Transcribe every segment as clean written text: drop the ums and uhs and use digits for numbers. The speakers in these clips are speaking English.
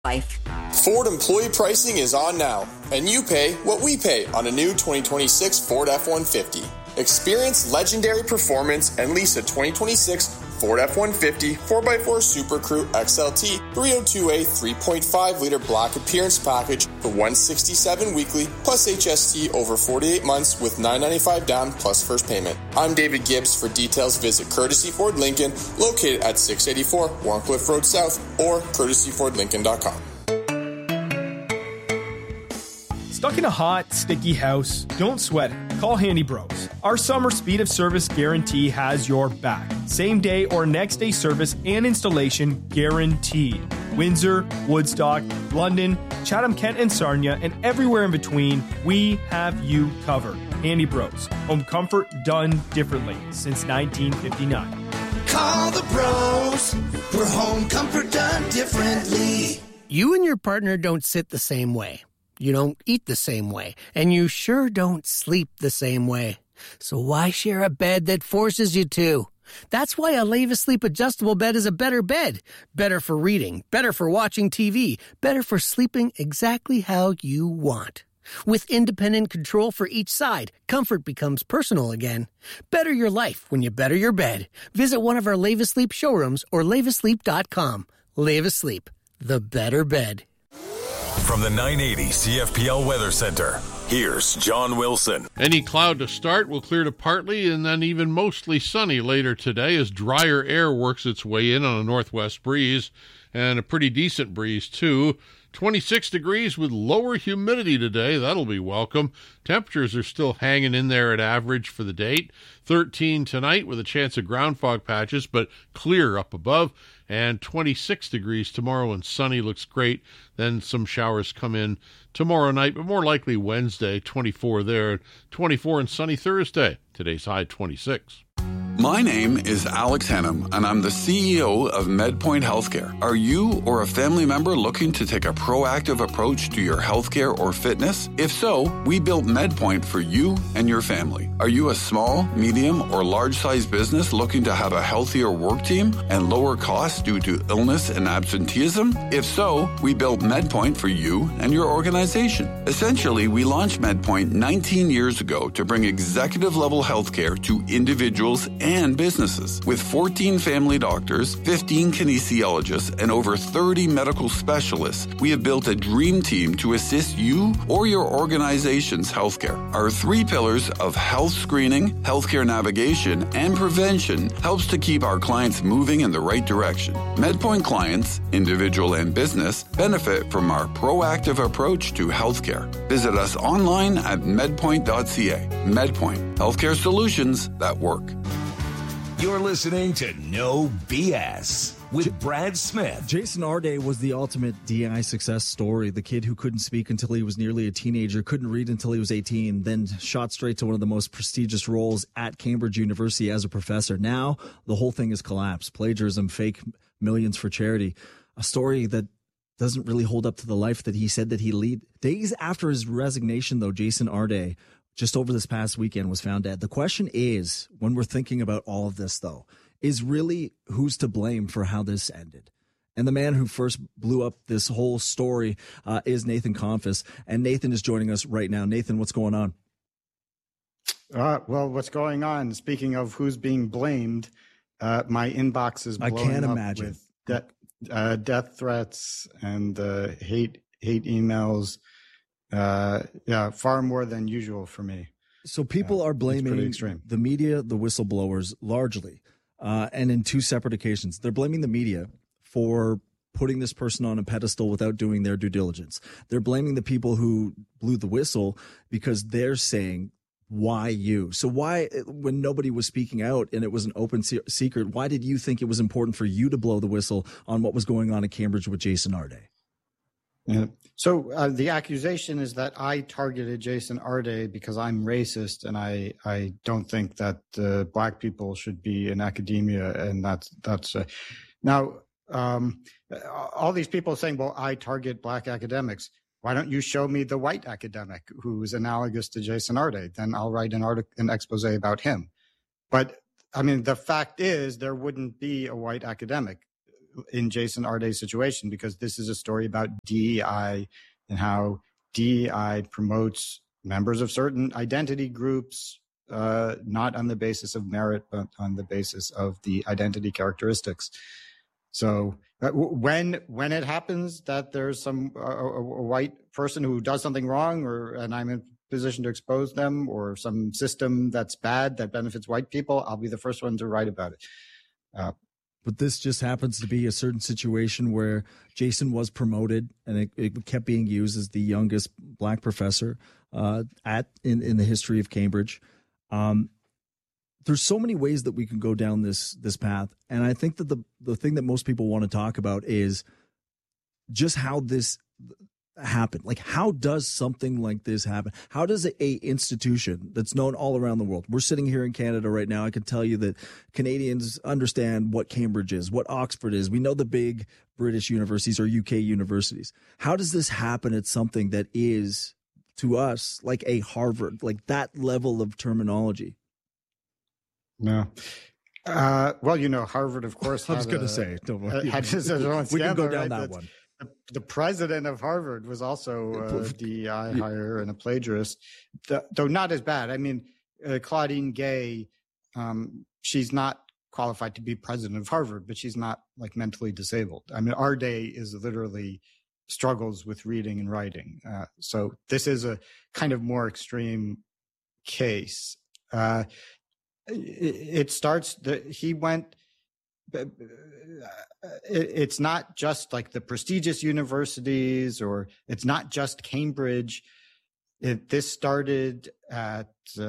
life. Ford employee pricing is on now, and you pay what we pay on a new 2026 Ford F-150. Experience legendary performance and lease a 2026 Ford F-150 4x4 Super Crew XLT 302A 3.5-liter black appearance package for $167 weekly plus HST over 48 months with $995 down plus first payment. I'm David Gibbs. For details, visit Courtesy Ford Lincoln, located at 684 Warncliffe Road South, or courtesyfordlincoln.com. Stuck in a hot, sticky house? Don't sweat it. Call Handy Bros. Our summer speed of service guarantee has your back. Same day or next day service and installation guaranteed. Windsor, Woodstock, London, Chatham-Kent and Sarnia, and everywhere in between, we have you covered. Handy Bros. Home comfort done differently since 1959. Call the bros for home comfort done differently. You and your partner don't sit the same way. You don't eat the same way, and you sure don't sleep the same way. So why share a bed that forces you to? That's why a Leva Sleep adjustable bed is a better bed. Better for reading, better for watching TV, better for sleeping exactly how you want. With independent control for each side, comfort becomes personal again. Better your life when you better your bed. Visit one of our Leva Sleep showrooms or levasleep.com. Leva Sleep, the better bed. From the 980 CFPL Weather Center, here's John Wilson. Any cloud to start will clear to partly and then even mostly sunny later today as drier air works its way in on a northwest breeze, and a pretty decent breeze too. 26 degrees with lower humidity today. That'll be welcome. Temperatures are still hanging in there at average for the date. 13 tonight with a chance of ground fog patches, but clear up above. And 26 degrees tomorrow and sunny. Looks great. Then some showers come in tomorrow night, but more likely Wednesday. 24 there. 24 and sunny Thursday. Today's high 26. My name is Alex Hannum, and I'm the CEO of MedPoint Healthcare. Are you or a family member looking to take a proactive approach to your healthcare or fitness? If so, we built MedPoint for you and your family. Are you a small, medium, or large-sized business looking to have a healthier work team and lower costs due to illness and absenteeism? If so, we built MedPoint for you and your organization. Essentially, we launched MedPoint 19 years ago to bring executive-level healthcare to individuals and businesses. With 14 family doctors, 15 kinesiologists, and over 30 medical specialists, we have built a dream team to assist you or your organization's healthcare. Our 3 pillars of health screening, healthcare navigation, and prevention helps to keep our clients moving in the right direction. MedPoint clients, individual and business, benefit from our proactive approach to healthcare. Visit us online at medpoint.ca. MedPoint, healthcare solutions that work. You're listening to No BS with Brad Smith. Jason Arday was the ultimate DI success story. The kid who couldn't speak until he was nearly a teenager, couldn't read until he was 18, then shot straight to one of the most prestigious roles at Cambridge University as a professor. Now, the whole thing has collapsed. Plagiarism, fake millions for charity. A story that doesn't really hold up to the life that he said that he'd lead. Days after his resignation, though, Jason Arday, just over this past weekend, was found dead. The question is, when we're thinking about all of this, though, is really who's to blame for how this ended. And the man who first blew up this whole story is Nathan Konfis. And Nathan is joining us right now. Nathan, what's going on? Well, what's going on, speaking of who's being blamed, my inbox is blowing I can't up imagine. with death threats and hate emails. Far more than usual for me. So people are blaming the media, the whistleblowers, largely, and in 2 separate occasions. They're blaming the media for putting this person on a pedestal without doing their due diligence. They're blaming the people who blew the whistle because they're saying, why you? So why, when nobody was speaking out and it was an open secret, why did you think it was important for you to blow the whistle on what was going on at Cambridge with Jason Arday? Yeah. So the accusation is that I targeted Jason Arday because I'm racist, and I don't think that black people should be in academia, and that's now all these people saying, well, I target black academics. Why don't you show me the white academic who's analogous to Jason Arday? Then I'll write an expose about him. But I mean, the fact is there wouldn't be a white academic. in Jason Arday's situation, because this is a story about DEI and how DEI promotes members of certain identity groups, not on the basis of merit, but on the basis of the identity characteristics. So when it happens that there's some a white person who does something wrong, and I'm in position to expose them, or some system that's bad that benefits white people, I'll be the first one to write about it. But this just happens to be a certain situation where Jason was promoted, and it kept being used as the youngest black professor in the history of Cambridge. There's so many ways that we can go down this path, and I think that the thing that most people want to talk about is just how this happened. Like, how does something like this happen? How does a institution that's known all around the world? We're sitting here in Canada right now. I can tell you that Canadians understand what Cambridge is, what Oxford is. We know the big British universities or UK universities. How does this happen at something that is, to us, like a Harvard, like that level of terminology? No. Well, Harvard, of course, I was going to say, don't worry. Had his own we can go scandal, down right? that one. The president of Harvard was also a DEI hire and a plagiarist, though not as bad. I mean, Claudine Gay, she's not qualified to be president of Harvard, but she's not like mentally disabled. I mean, Arday is literally struggles with reading and writing. So this is a kind of more extreme case. It's not just like the prestigious universities, or it's not just Cambridge. This started at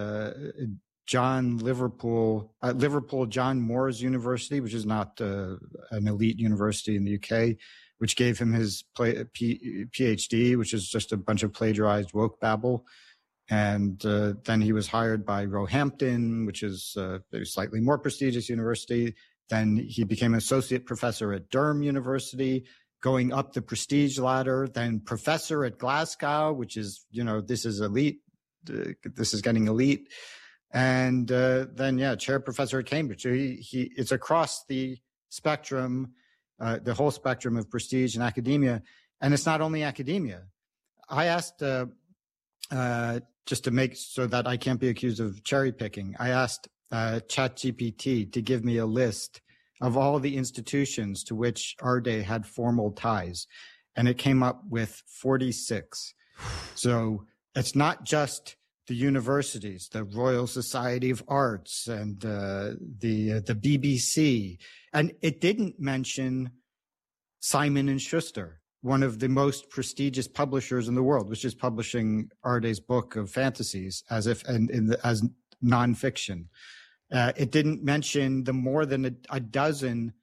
Liverpool John Moores University, which is not an elite university in the UK, which gave him his PhD, which is just a bunch of plagiarized woke babble. And then he was hired by Roehampton, which is a slightly more prestigious university. Then he became associate professor at Durham University, going up the prestige ladder, then professor at Glasgow, which is, this is elite. This is getting elite. And then, chair professor at Cambridge. So it's across the spectrum, the whole spectrum of prestige in academia. And it's not only academia. I asked, just to make so that I can't be accused of cherry picking, I asked ChatGPT to give me a list of all the institutions to which Arday had formal ties, and it came up with 46. So it's not just the universities, the Royal Society of Arts and the BBC, and it didn't mention Simon & Schuster, one of the most prestigious publishers in the world, which is publishing Arday's book of fantasies as nonfiction. It didn't mention the more than a dozen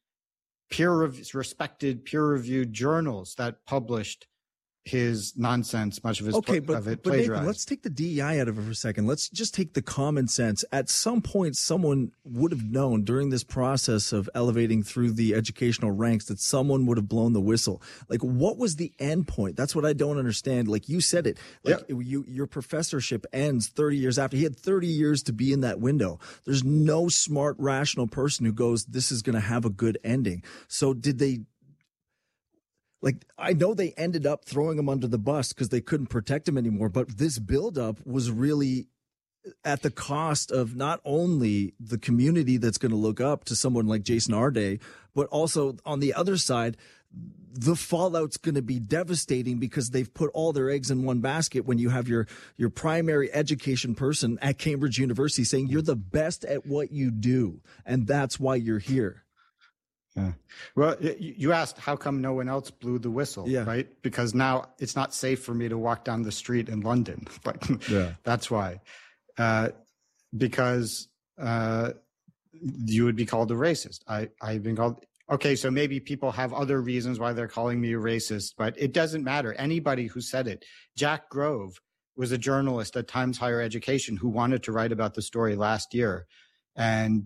respected peer-reviewed journals that published his nonsense, much of his plagiarized. Nathan, let's take the DEI out of it for a second. Let's just take the common sense. At some point, someone would have known during this process of elevating through the educational ranks that someone would have blown the whistle. Like, what was the end point? That's what I don't understand. Like you said it, like your professorship ends 30 years after. He had 30 years to be in that window. There's no smart, rational person who goes, this is going to have a good ending. So did they? Like, I know they ended up throwing him under the bus because they couldn't protect him anymore, but this buildup was really at the cost of not only the community that's going to look up to someone like Jason Arday, but also on the other side, the fallout's going to be devastating because they've put all their eggs in one basket when you have your primary education person at Cambridge University saying you're the best at what you do, and that's why you're here. Yeah. Well, you asked how come no one else blew the whistle, right? Because now it's not safe for me to walk down the street in London. But that's why. Because you would be called a racist. I've been called. Okay, so maybe people have other reasons why they're calling me a racist, but it doesn't matter. Anybody who said it. Jack Grove was a journalist at Times Higher Education who wanted to write about the story last year. And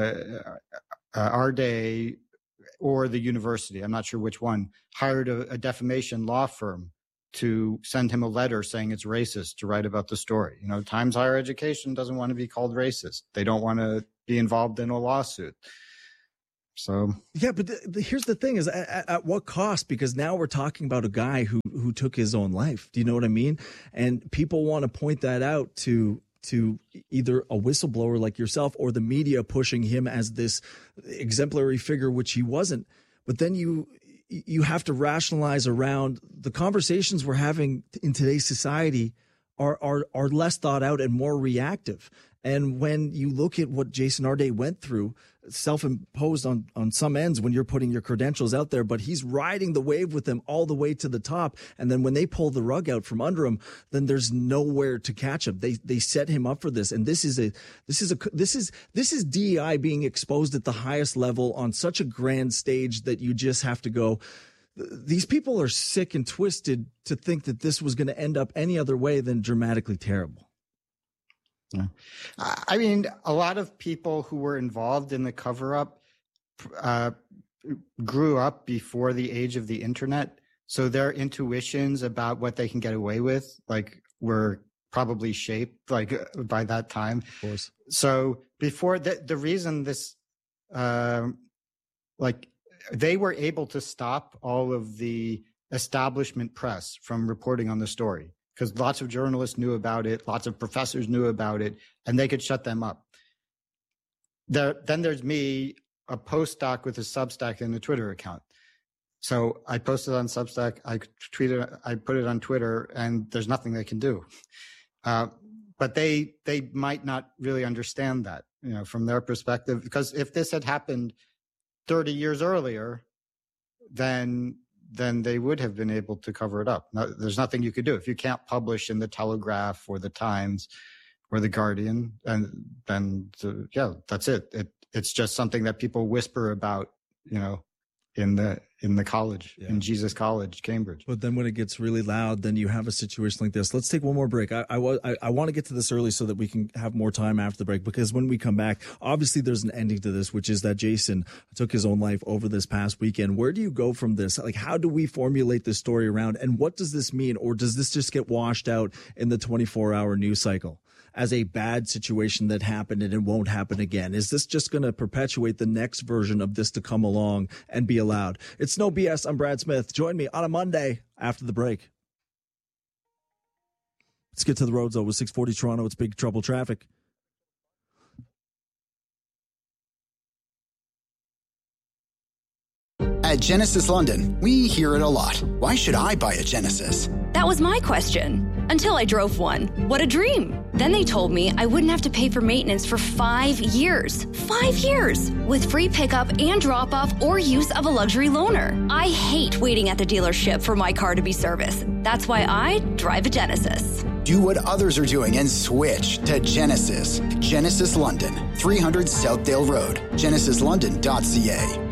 Arday, or the university, I'm not sure which one, hired a defamation law firm to send him a letter saying it's racist to write about the story. Times Higher Education doesn't want to be called racist. They don't want to be involved in a lawsuit. So yeah, but here's the thing: is at what cost? Because now we're talking about a guy who took his own life. Do you know what I mean? And people want to point that out to either a whistleblower like yourself or the media pushing him as this exemplary figure, which he wasn't. But then you have to rationalize around the conversations we're having in today's society are less thought out and more reactive. And when you look at what Jason Arde went through, self-imposed on some ends when you're putting your credentials out there, but he's riding the wave with them all the way to the top. And then when they pull the rug out from under him, then there's nowhere to catch him. They set him up for this. And this is DEI being exposed at the highest level on such a grand stage that you just have to go, these people are sick and twisted to think that this was going to end up any other way than dramatically terrible. Yeah. I mean, a lot of people who were involved in the cover-up grew up before the age of the internet. So their intuitions about what they can get away with, were probably shaped, by that time. Of course. So before the reason this, they were able to stop all of the establishment press from reporting on the story, because lots of journalists knew about it, lots of professors knew about it, and they could shut them up. Then there's me, a postdoc with a Substack and a Twitter account. So I posted on Substack, I put it on Twitter, and there's nothing they can do. But they might not really understand that, from their perspective, because if this had happened 30 years earlier, then they would have been able to cover it up. Now, there's nothing you could do. If you can't publish in the Telegraph or the Times or the Guardian, and then that's it. It's just something that people whisper about, in the college, in Jesus College, Cambridge. But then when it gets really loud, then you have a situation like this. Let's take one more break. I want to get to this early so that we can have more time after the break, because when we come back, obviously there's an ending to this, which is that Jason took his own life over this past weekend. Where do you go from this? How do we formulate this story around, and what does this mean? Or does this just get washed out in the 24-hour news cycle as a bad situation that happened and it won't happen again? Is this just going to perpetuate the next version of this to come along and be allowed? It's No BS. I'm Brad Smith. Join me on a Monday after the break. Let's get to the roads, though. With 640 Toronto, it's big trouble traffic. At Genesis London, we hear it a lot. Why should I buy a Genesis? That was my question. Until I drove one. What a dream. Then they told me I wouldn't have to pay for maintenance for 5 years. 5 years! With free pickup and drop-off or use of a luxury loaner. I hate waiting at the dealership for my car to be serviced. That's why I drive a Genesis. Do what others are doing and switch to Genesis. Genesis London, 300 Southdale Road. GenesisLondon.ca.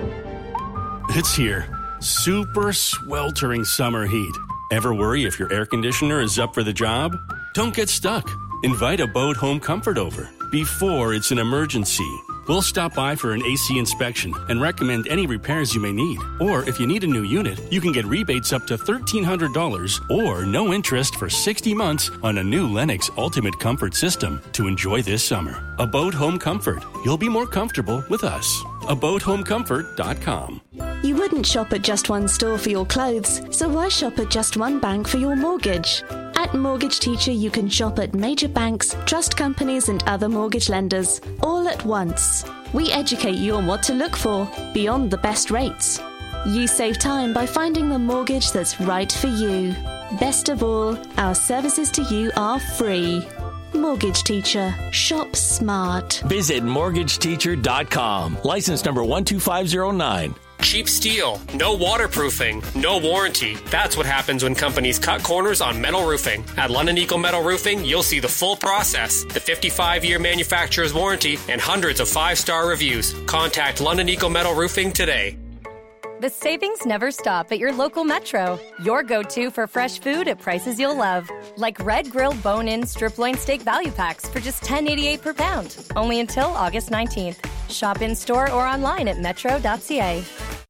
It's here. Super sweltering summer heat. Ever worry if your air conditioner is up for the job? Don't get stuck. Invite Abode Home Comfort over before it's an emergency. We'll stop by for an AC inspection and recommend any repairs you may need. Or if you need a new unit, you can get rebates up to $1,300 or no interest for 60 months on a new Lennox Ultimate Comfort system to enjoy this summer. Abode Home Comfort. You'll be more comfortable with us. AbodeHomeComfort.com. You wouldn't shop at just one store for your clothes, so why shop at just one bank for your mortgage? At Mortgage Teacher, you can shop at major banks, trust companies, and other mortgage lenders, all at once. We educate you on what to look for, beyond the best rates. You save time by finding the mortgage that's right for you. Best of all, our services to you are free. Mortgage Teacher. Shop smart. Visit MortgageTeacher.com. License number 12509. Cheap steel, no waterproofing, no warranty. That's what happens when companies cut corners on metal roofing. At London Eco Metal Roofing, you'll see the full process, the 55-year manufacturer's warranty, and hundreds of 5-star reviews. Contact London Eco Metal Roofing today. The savings never stop at your local Metro. Your go-to for fresh food at prices you'll love. Like Red Grill Bone-In Strip Loin Steak Value Packs for just $10.88 per pound. Only until August 19th. Shop in-store or online at metro.ca.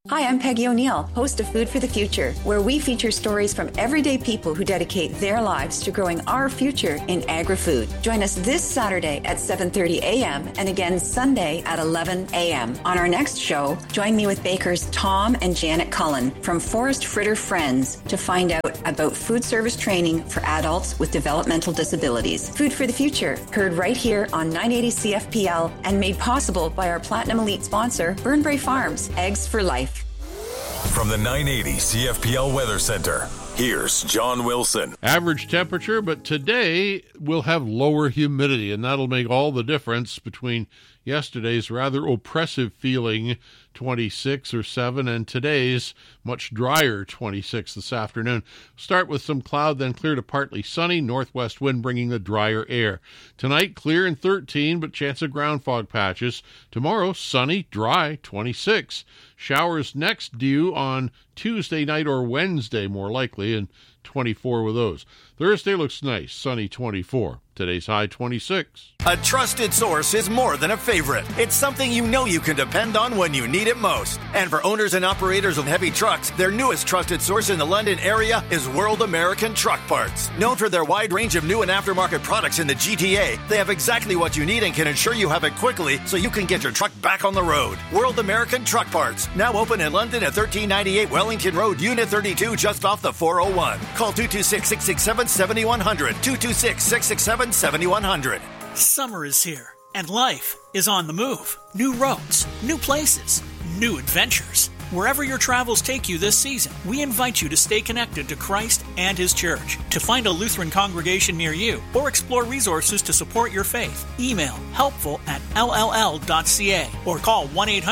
Hi, I'm Peggy O'Neill, host of Food for the Future, where we feature stories from everyday people who dedicate their lives to growing our future in agri-food. Join us this Saturday at 7:30 a.m. and again Sunday at 11 a.m. On our next show, join me with bakers Tom and Janet Cullen from Forest Fritter Friends to find out about food service training for adults with developmental disabilities. Food for the Future, heard right here on 980 CFPL and made possible by our Platinum Elite sponsor, Burnbrae Farms, Eggs for Life. From the 980 CFPL Weather Center, here's John Wilson. Average temperature, but today we'll have lower humidity, and that'll make all the difference between yesterday's rather oppressive feeling 26 or 7 and today's much drier 26 this afternoon. Start with some cloud, then clear to partly sunny, northwest wind bringing the drier air. Tonight clear and 13, but chance of ground fog patches. Tomorrow sunny, dry, 26. Showers next due on Tuesday night or Wednesday more likely, and 24 with those. Thursday looks nice, sunny, 24. Today's high, 26. A trusted source is more than a favorite. It's something you know you can depend on when you need it most. And for owners and operators of heavy trucks, their newest trusted source in the London area is World American Truck Parts. Known for their wide range of new and aftermarket products in the GTA, they have exactly what you need and can ensure you have it quickly so you can get your truck back on the road. World American Truck Parts, now open in London at 1398 Wellington Road, Unit 32, just off the 401. Call 226-667-7100, 226-667-7100. Summer is here, and life is on the move. New roads, new places, new adventures. Wherever your travels take you this season, we invite you to stay connected to Christ and His Church. To find a Lutheran congregation near you or explore resources to support your faith, email helpful@lll.ca or call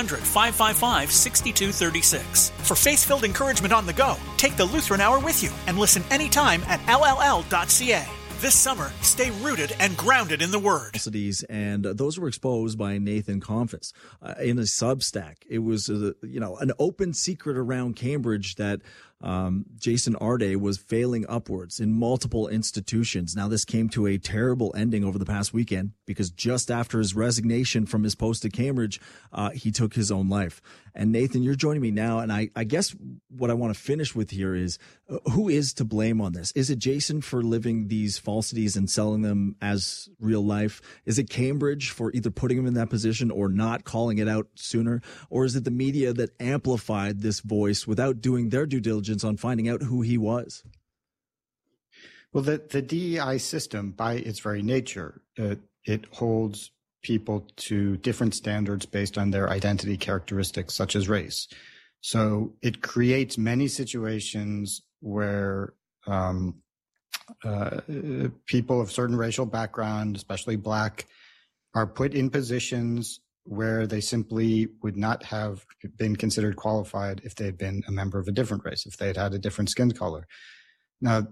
1-800-555-6236. For faith-filled encouragement on the go, take the Lutheran Hour with you and listen anytime at lll.ca. This summer, stay rooted and grounded in the Word. And those were exposed by Nathan Confess in a Substack. It was, an open secret around Cambridge that Jason Arde was failing upwards in multiple institutions. Now, this came to a terrible ending over the past weekend because just after his resignation from his post at Cambridge, he took his own life. And Nathan, you're joining me now, and I guess what I want to finish with here is who is to blame on this? Is it Jason for living these falsities and selling them as real life? Is it Cambridge for either putting him in that position or not calling it out sooner? Or is it the media that amplified this voice without doing their due diligence on finding out who he was? Well, the DEI system, by its very nature, it holds people to different standards based on their identity characteristics, such as race. So it creates many situations where people of certain racial background, especially Black, are put in positions where they simply would not have been considered qualified if they had been a member of a different race, if they had had a different skin color. Now,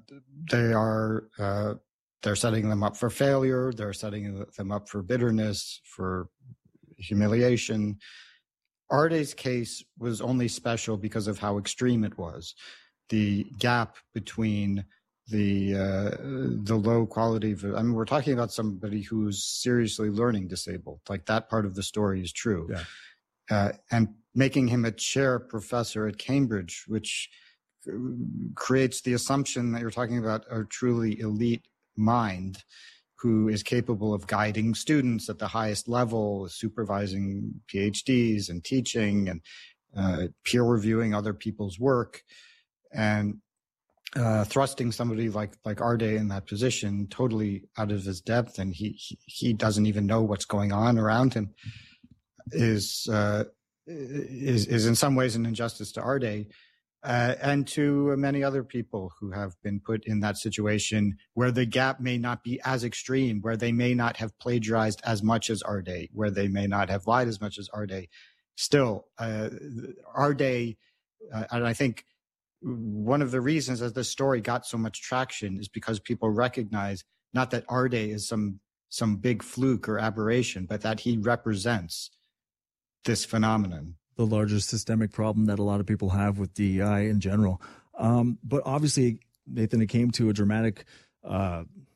they're setting them up for failure. They're setting them up for bitterness, for humiliation. Arde's case was only special because of how extreme it was. The gap between the low quality of, we're talking about somebody who's seriously learning disabled. Like, that part of the story is true. Yeah. And making him a chair professor at Cambridge, which creates the assumption that you're talking about a truly elite mind who is capable of guiding students at the highest level, supervising PhDs and teaching and peer reviewing other people's work, and thrusting somebody like Arde in that position totally out of his depth, and he doesn't even know what's going on around him, is in some ways an injustice to Arde. And to many other people who have been put in that situation where the gap may not be as extreme, where they may not have plagiarized as much as Arde, where they may not have lied as much as Arde. Still, Arde, and I think one of the reasons that this story got so much traction is because people recognize not that Arde is some big fluke or aberration, but that he represents this phenomenon. The largest systemic problem that a lot of people have with DEI in general. But obviously, Nathan, it came to a dramatic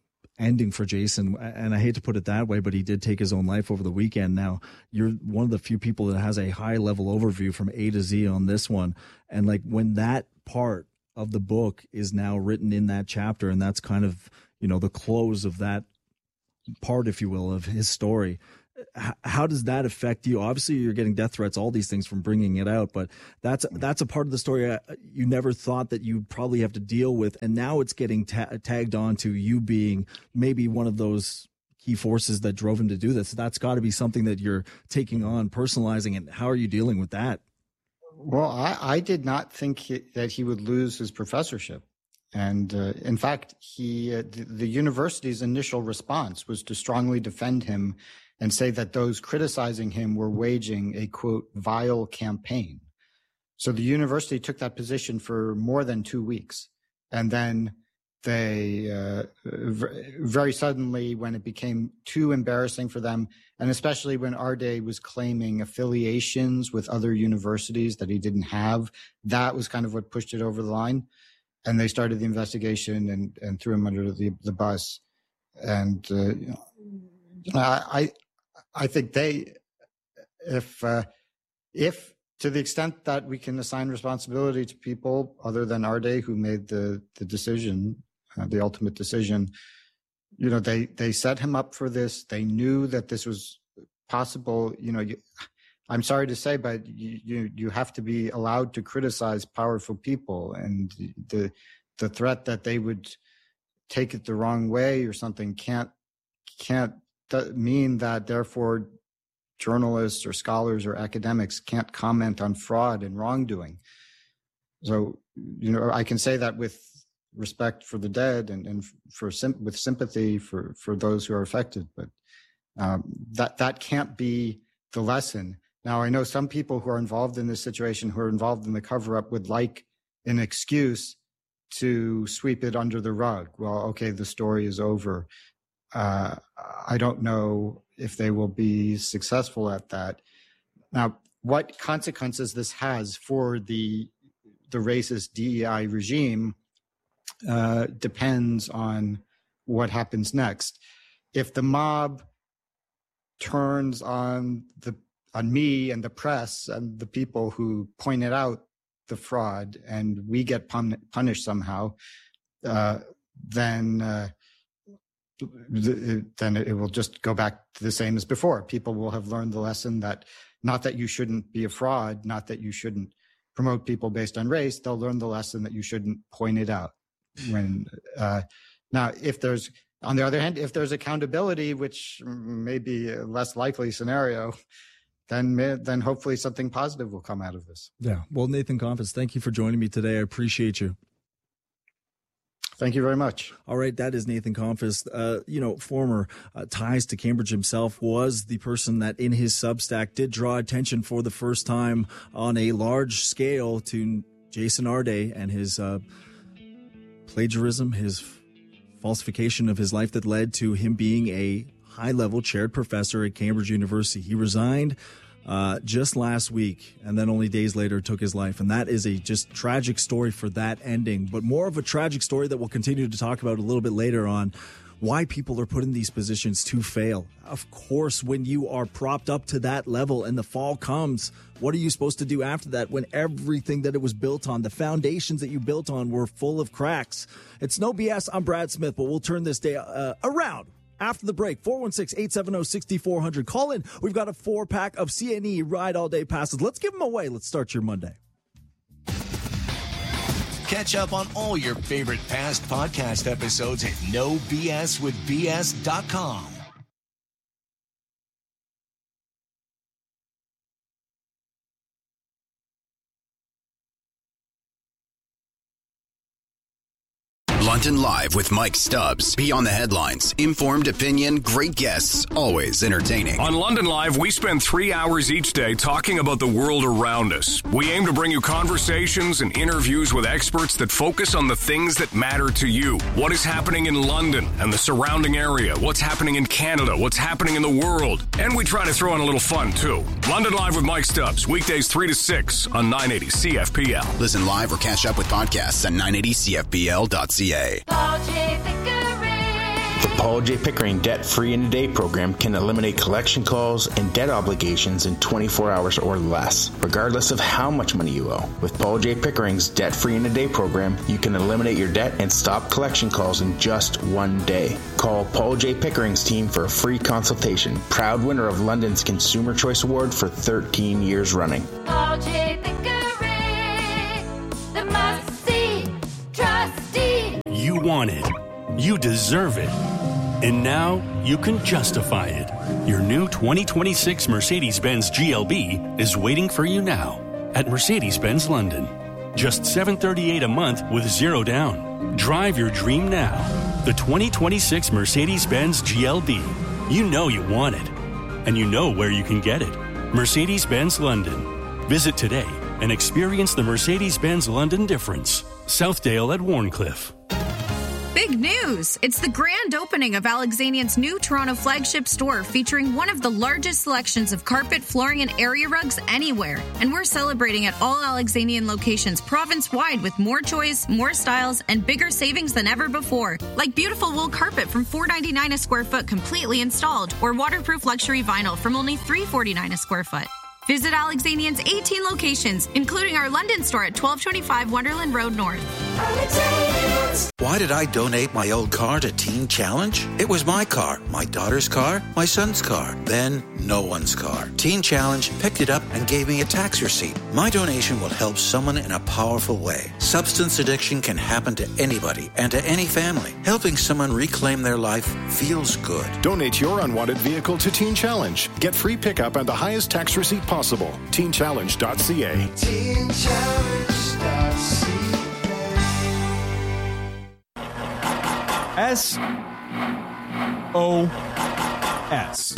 ending for Jason. And I hate to put it that way, but he did take his own life over the weekend. Now, you're one of the few people that has a high level overview from A to Z on this one. And like when that part of the book is now written in that chapter, and that's kind of, you know, the close of that part, if you will, of his story. How does that affect you? Obviously, you're getting death threats, all these things from bringing it out, but that's a part of the story you never thought that you'd probably have to deal with, and now it's getting tagged on to you being maybe one of those key forces that drove him to do this. That's got to be something that you're taking on, personalizing, and how are you dealing with that? Well, I did not think that he would lose his professorship. And in fact, the university's initial response was to strongly defend him and say that those criticizing him were waging a, quote, vile campaign. So the university took that position for more than 2 weeks. And then they very suddenly, when it became too embarrassing for them, and especially when Arde was claiming affiliations with other universities that he didn't have, that was kind of what pushed it over the line. And they started the investigation and threw him under the bus. And I think if to the extent that we can assign responsibility to people other than Arde, who made the decision, the ultimate decision, you know, they set him up for this. They knew that this was possible. You know, I'm sorry to say, but you have to be allowed to criticize powerful people, and the threat that they would take it the wrong way or something can't mean that therefore journalists or scholars or academics can't comment on fraud and wrongdoing. So, you know, I can say that with respect for the dead and with sympathy for those who are affected, but that can't be the lesson. Now, I know some people who are involved in this situation, who are involved in the cover-up, would like an excuse to sweep it under the rug. Well, okay, the story is over. I don't know if they will be successful at that. Now, what consequences this has for the racist DEI regime depends on what happens next. If the mob turns on me and the press and the people who pointed out the fraud, and we get punished somehow, then it will just go back to the same as before. People will have learned the lesson that not that you shouldn't be a fraud, not that you shouldn't promote people based on race. They'll learn the lesson that you shouldn't point it out. When now, on the other hand, if there's accountability, which may be a less likely scenario, then hopefully something positive will come out of this. Yeah. Well, Nathan Konfis, thank you for joining me today. I appreciate you. Thank you very much. All right, that is Nathan Konfis. Former ties to Cambridge himself, was the person that in his Substack did draw attention for the first time on a large scale to Jason Arde and his plagiarism, his falsification of his life that led to him being a high-level chaired professor at Cambridge University. He resigned just last week, and then only days later took his life. And that is a just tragic story for that ending, but more of a tragic story that we'll continue to talk about a little bit later on, why people are put in these positions to fail. Of course, when you are propped up to that level and the fall comes, what are you supposed to do after that when everything that it was built on, the foundations that you built on, were full of cracks? It's No BS. I'm Brad Smith, but we'll turn this day around after the break. 416-870-6400. Call in. We've got a 4-pack of CNE Ride All Day passes. Let's give them away. Let's start your Monday. Catch up on all your favorite past podcast episodes at NoBSWithBS.com. London Live with Mike Stubbs. Beyond the headlines. Informed opinion, great guests, always entertaining. On London Live, we spend 3 hours each day talking about the world around us. We aim to bring you conversations and interviews with experts that focus on the things that matter to you. What is happening in London and the surrounding area? What's happening in Canada? What's happening in the world? And we try to throw in a little fun, too. London Live with Mike Stubbs. Weekdays 3 to 6 on 980 CFPL. Listen live or catch up with podcasts at 980CFPL.ca. Paul J. Pickering. The Paul J. Pickering Debt-Free in a Day program can eliminate collection calls and debt obligations in 24 hours or less, regardless of how much money you owe. With Paul J. Pickering's Debt-Free in a Day program, you can eliminate your debt and stop collection calls in just one day. Call Paul J. Pickering's team for a free consultation. Proud winner of London's Consumer Choice Award for 13 years running. Paul J. Pickering, the must-see trustee. You want it. You deserve it. And now you can justify it. Your new 2026 Mercedes-Benz GLB is waiting for you now at Mercedes-Benz London. Just $738 a month with zero down. Drive your dream now. The 2026 Mercedes-Benz GLB. You know you want it. And you know where you can get it. Mercedes-Benz London. Visit today and experience the Mercedes-Benz London difference. Southdale at Warncliffe. Big news! It's the grand opening of Alexanian's new Toronto flagship store featuring one of the largest selections of carpet, flooring, and area rugs anywhere. And we're celebrating at all Alexanian locations province-wide with more choice, more styles, and bigger savings than ever before. Like beautiful wool carpet from $4.99 a square foot completely installed, or waterproof luxury vinyl from only $3.49 a square foot. Visit Alexanian's 18 locations, including our London store at 1225 Wonderland Road North. Why did I donate my old car to Teen Challenge? It was my car, my daughter's car, my son's car, then no one's car. Teen Challenge picked it up and gave me a tax receipt. My donation will help someone in a powerful way. Substance addiction can happen to anybody and to any family. Helping someone reclaim their life feels good. Donate your unwanted vehicle to Teen Challenge. Get free pickup and the highest tax receipt possible. TeenChallenge.ca. TeenChallenge.ca. SOS.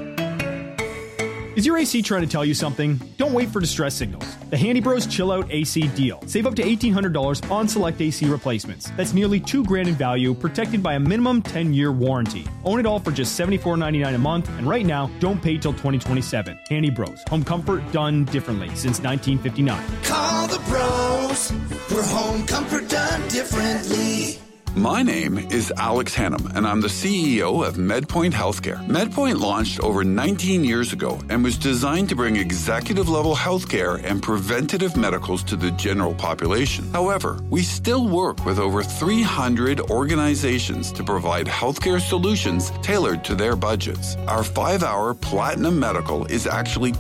Is your AC trying to tell you something? Don't wait for distress signals. The Handy Bros Chill Out AC deal. Save up to $1,800 on select AC replacements. That's nearly $2,000 in value, protected by a minimum 10-year warranty. Own it all for just $74.99 a month, and right now, don't pay till 2027. Handy Bros. Home comfort done differently since 1959. Call the bros for home comfort done differently. My name is Alex Hannum, and I'm the CEO of MedPoint Healthcare. MedPoint launched over 19 years ago and was designed to bring executive-level healthcare and preventative medicals to the general population. However, we still work with over 300 organizations to provide healthcare solutions tailored to their budgets. Our 5-hour Platinum Medical is actually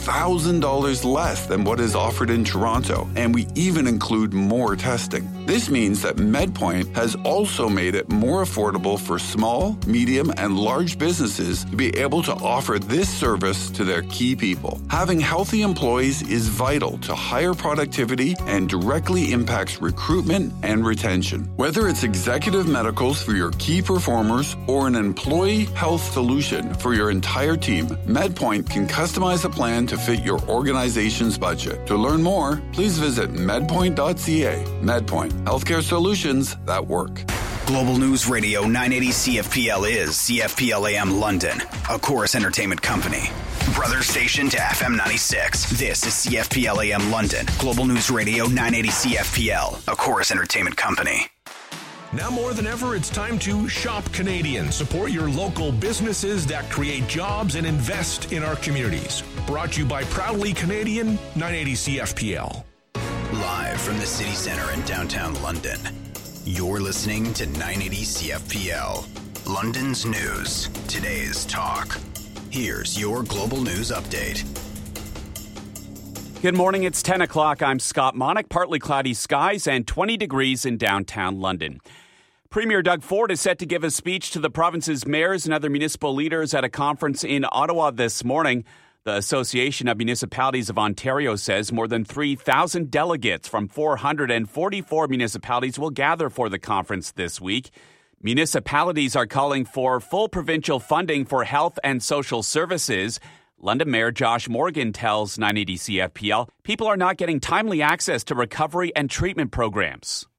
$2,000 less than what is offered in Toronto, and we even include more testing. This means that MedPoint has also made it more affordable for small, medium, and large businesses to be able to offer this service to their key people. Having healthy employees is vital to higher productivity and directly impacts recruitment and retention. Whether it's executive medicals for your key performers or an employee health solution for your entire team, MedPoint can customize a plan to fit your organization's budget. To learn more, please visit medpoint.ca. MedPoint, healthcare solutions that work. Global News Radio 980 CFPL is CFPL AM London, a Chorus Entertainment company. Brother station to FM 96. This is CFPL AM London. Global News Radio 980 CFPL, a Chorus Entertainment company. Now more than ever, it's time to shop Canadian. Support your local businesses that create jobs and invest in our communities. Brought to you by Proudly Canadian, 980 CFPL. Live from the city center in downtown London. You're listening to 980 CFPL, London's news, today's talk. Here's your global news update. Good morning, it's 10 o'clock. I'm Scott Monick. Partly cloudy skies and 20 degrees in downtown London. Premier Doug Ford is set to give a speech to the province's mayors and other municipal leaders at a conference in Ottawa this morning. The Association of Municipalities of Ontario says more than 3,000 delegates from 444 municipalities will gather for the conference this week. Municipalities are calling for full provincial funding for health and social services. London Mayor Josh Morgan tells 980 CFPL people are not getting timely access to recovery and treatment programs.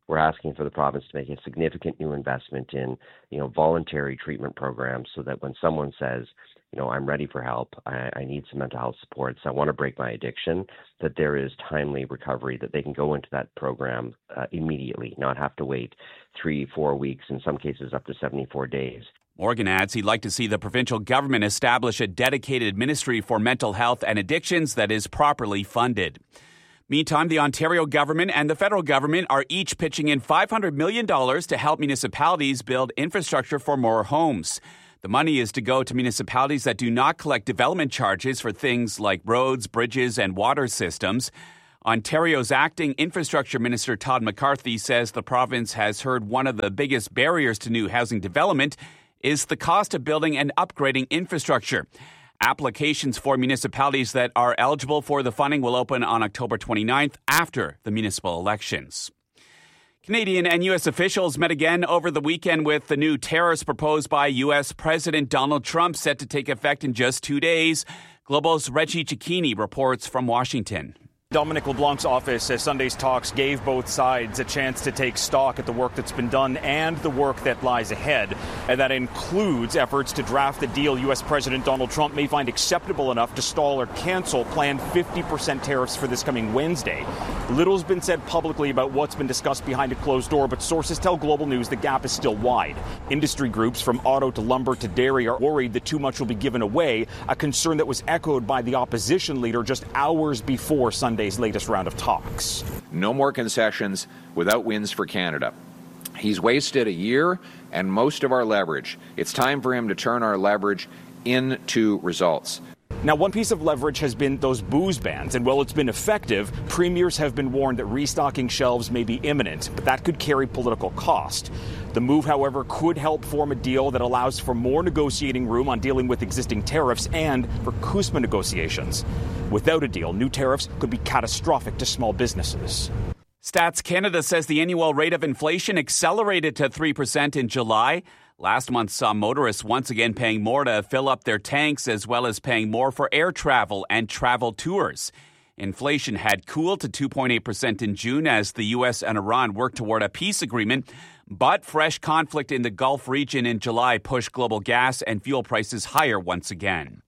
we're asking for the province to make a significant new investment in, voluntary treatment programs so that when someone says, I'm ready for help, I need some mental health supports, I want to break my addiction, that there is timely recovery, that they can go into that program immediately, not have to wait 3-4 weeks, in some cases up to 74 days. Morgan adds he'd like to see the provincial government establish a dedicated ministry for mental health and addictions that is properly funded. Meantime, the Ontario government and the federal government are each pitching in $500 million to help municipalities build infrastructure for more homes. The money is to go to municipalities that do not collect development charges for things like roads, bridges, and water systems. Ontario's acting infrastructure minister Todd McCarthy says the province has heard one of the biggest barriers to new housing development is the cost of building and upgrading infrastructure. Applications for municipalities that are eligible for the funding will open on October 29th after the municipal elections. Canadian and U.S. officials met again over the weekend with the new tariffs proposed by U.S. President Donald Trump set to take effect in just 2 days. Global's Reggie Cicchini reports from Washington. Dominic LeBlanc's office says Sunday's talks gave both sides a chance to take stock at the work that's been done and the work that lies ahead. And that includes efforts to draft a deal U.S. President Donald Trump may find acceptable enough to stall or cancel planned 50% tariffs for this coming Wednesday. Little's been said publicly about what's been discussed behind a closed door, but sources tell Global News the gap is still wide. Industry groups from auto to lumber to dairy are worried that too much will be given away, a concern that was echoed by the opposition leader just hours before Sunday's latest round of talks. No more concessions without wins for Canada. He's wasted a year and most of our leverage. It's time for him to turn our leverage into results. Now, one piece of leverage has been those booze bans, and while it's been effective, premiers have been warned that restocking shelves may be imminent, but that could carry political cost. The move, however, could help form a deal that allows for more negotiating room on dealing with existing tariffs and for CUSMA negotiations. Without a deal, new tariffs could be catastrophic to small businesses. Stats Canada says the annual rate of inflation accelerated to 3% in July. Last month saw motorists once again paying more to fill up their tanks, as well as paying more for air travel and travel tours. Inflation had cooled to 2.8% in June as the U.S. and Iran worked toward a peace agreement, but fresh conflict in the Gulf region in July pushed global gas and fuel prices higher once again.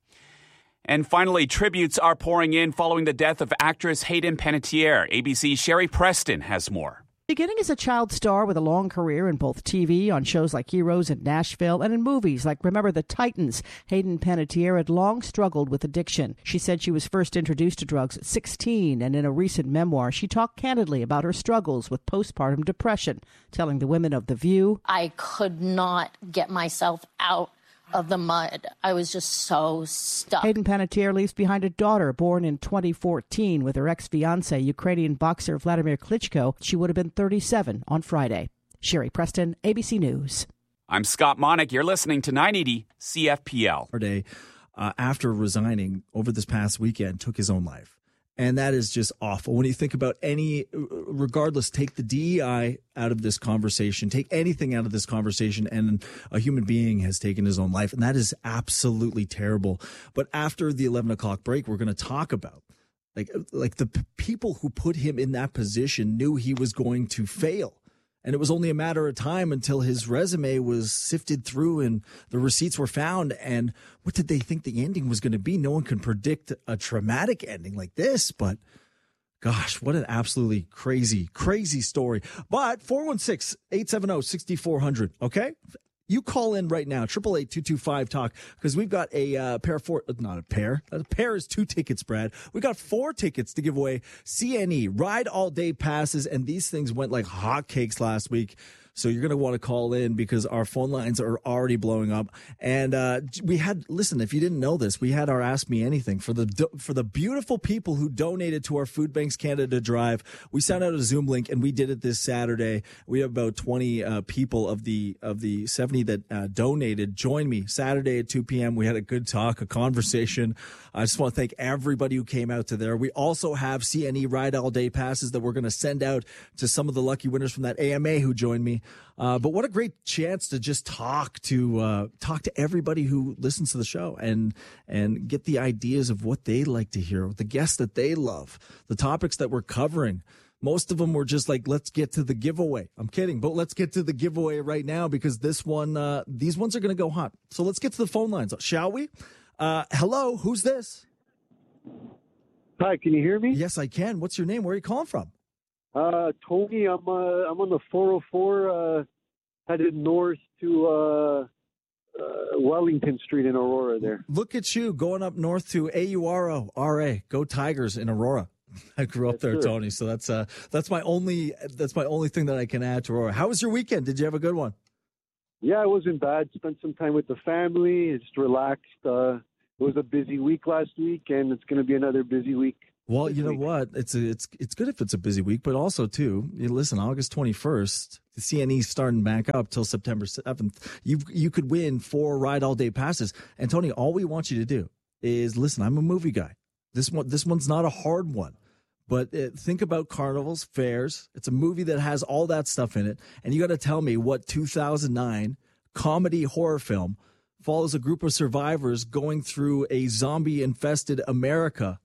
And finally, tributes are pouring in following the death of actress Hayden Panettiere. ABC's Sherry Preston has more. Beginning as a child star with a long career in both TV, on shows like Heroes in Nashville, and in movies like Remember the Titans, Hayden Panettiere had long struggled with addiction. She said she was first introduced to drugs at 16, and in a recent memoir, she talked candidly about her struggles with postpartum depression, telling the women of The View, I could not get myself out of the mud. I was just so stuck. Hayden Panettiere leaves behind a daughter born in 2014 with her ex-fiancé, Ukrainian boxer Vladimir Klitschko. She would have been 37 on Friday. Sherry Preston, ABC News. I'm Scott Monick. You're listening to 980 CFPL. After resigning over this past weekend, took his own life. And that is just awful. When you think about regardless, take the DEI out of this conversation, take anything out of this conversation, and a human being has taken his own life. And that is absolutely terrible. But after the 11 o'clock break, we're going to talk about like the people who put him in that position knew he was going to fail. And it was only a matter of time until his resume was sifted through and the receipts were found. And what did they think the ending was going to be? No one can predict a traumatic ending like this, but gosh, what an absolutely crazy, crazy story. But 416-870-6400, okay? You call in right now, 888-225-TALK, because we've got a pair of not a pair. A pair is 2 tickets, Brad. We got 4 tickets to give away. CNE, Ride All Day passes, and these things went like hotcakes last week. So you're going to want to call in because our phone lines are already blowing up. And listen, if you didn't know this, we had our Ask Me Anything for the beautiful people who donated to our Food Banks Canada Drive. We sent out a Zoom link and we did it this Saturday. We have about 20 people of the 70 that donated. Join me Saturday at 2 p.m. We had a good talk, a conversation. I just want to thank everybody who came out to there. We also have CNE Ride All Day passes that we're going to send out to some of the lucky winners from that AMA who joined me. But what a great chance to just talk to everybody who listens to the show and get the ideas of what they like to hear, the guests that they love, the topics that we're covering. Most of them were just like, let's get to the giveaway. I'm kidding, but let's get to the giveaway right now because this one, these ones are going to go hot. So let's get to the phone lines, shall we? Hello, who's this? Hi, can you hear me? Yes, I can. What's your name? Where are you calling from? Tony, I'm on the 404, headed north to Wellington Street in Aurora there. Look at you going up north to AURO, Go Tigers in Aurora. I grew up there, Tony. So that's my only thing that I can add to Aurora. How was your weekend? Did you have a good one? Yeah, it wasn't bad. Spent some time with the family. Just relaxed. It was a busy week last week, and it's going to be another busy week. Well, you know what? It's good if it's a busy week, but also too, listen, August 21st, the CNE starting back up till September 7th. You could win 4 ride all day passes. And Tony, all we want you to do is listen. I'm a movie guy. This one's not a hard one, but think about carnivals, fairs. It's a movie that has all that stuff in it, and you got to tell me what 2009 comedy horror film follows a group of survivors going through a zombie-infested America.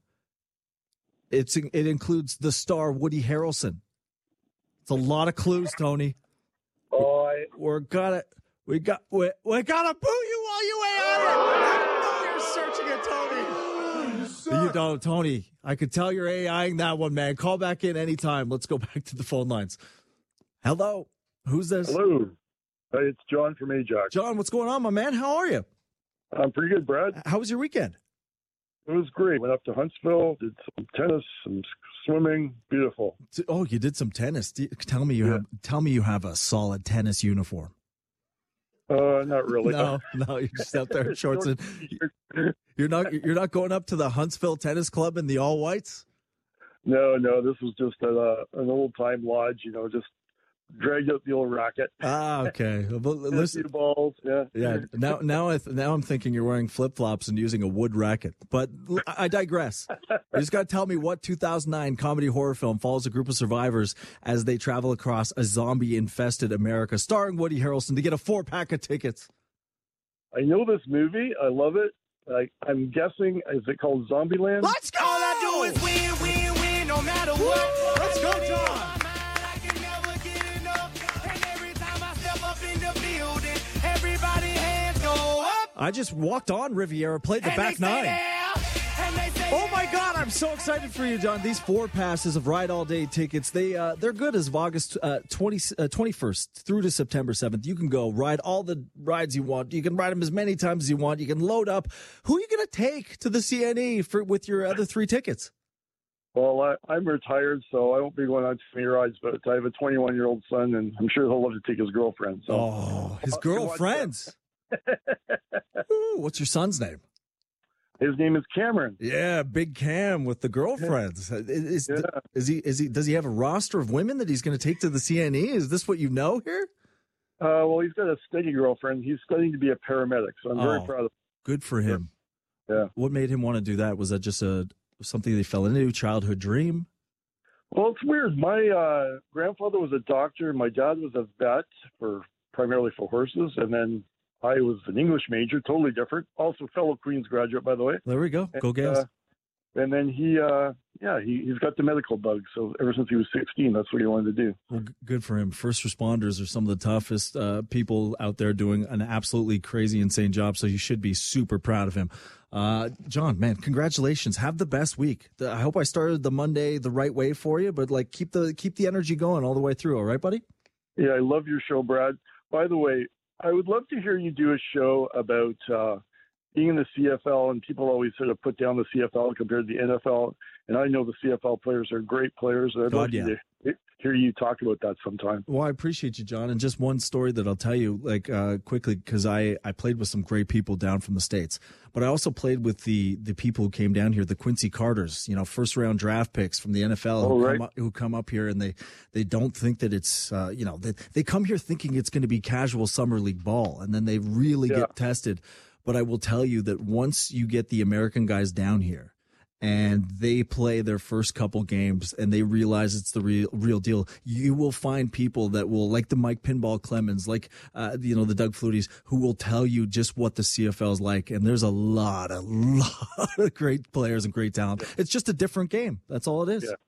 It includes the star Woody Harrelson. It's a lot of clues, Tony. Oh, we gotta boo you while you ain't on it. I know you're searching it, Tony. You don't, Tony. I could tell you're AIing that one, man. Call back in anytime. Let's go back to the phone lines. Hello, who's this? Hello, it's John from Ajax. John, what's going on, my man? How are you? I'm pretty good, Brad. How was your weekend? It was great. Went up to Huntsville, did some tennis, some swimming. Beautiful. Oh, you did some tennis. Tell me you have a solid tennis uniform. Not really. No, you're just out there in shorts. And you're not going up to the Huntsville Tennis Club in the all whites? No. This was just at an old time lodge. Just dragged up the old racket. Ah, okay. Well, listen, balls. Yeah. Now I'm thinking you're wearing flip flops and using a wood racket. But I digress. You just got to tell me what 2009 comedy horror film follows a group of survivors as they travel across a zombie-infested America, starring Woody Harrelson, to get a 4-pack of tickets. I know this movie. I love it. I'm guessing, is it called Zombieland? Let's go! All I do is win, no matter what. Let's go, John. I just walked on Riviera, played the back nine. Oh my God, I'm so excited for you, John. These 4 passes of Ride All Day tickets, they're good as of August 21st through to September 7th. You can go ride all the rides you want. You can ride them as many times as you want. You can load up. Who are you going to take to the CNE with your other 3 tickets? Well, I'm retired, so I won't be going on too many rides, but I have a 21-year-old son, and I'm sure he'll love to take his girlfriend. So. Oh, his girlfriends. Ooh, what's your son's name? His name is Cameron. Yeah, Big Cam with the girlfriends. Does he have a roster of women that he's going to take to the CNE? Is this what you know here? Well, he's got a steady girlfriend. He's studying to be a paramedic, so I'm very proud of him. Good for him. Yeah. What made him want to do that? Was that just something they fell into, childhood dream? Well, it's weird. My grandfather was a doctor. My dad was a vet primarily for horses, and then I was an English major, totally different. Also fellow Queen's graduate, by the way. There we go. Go Gales. And then he's got the medical bug. So ever since he was 16, that's what he wanted to do. Well, good for him. First responders are some of the toughest people out there doing an absolutely crazy, insane job. So you should be super proud of him. John, man, congratulations. Have the best week. I hope I started the Monday the right way for you, but keep the energy going all the way through. All right, buddy? Yeah, I love your show, Brad. By the way, I would love to hear you do a show about being in the CFL, and people always sort of put down the CFL compared to the NFL. And I know the CFL players are great players. I'd love to hear you talk about that sometime. Well, I appreciate you, John. And just one story that I'll tell you quickly, because I played with some great people down from the States, but I also played with the people who came down here, the Quincy Carters, first round draft picks from the NFL who come up here, and they don't think that it's, they come here thinking it's going to be casual summer league ball, and then they really get tested. But I will tell you that once you get the American guys down here and they play their first couple games and they realize it's the real deal, you will find people that will, like the Mike Pinball Clemens, the Doug Flutys, who will tell you just what the CFL is like. And there's a lot of great players and great talent. It's just a different game. That's all it is.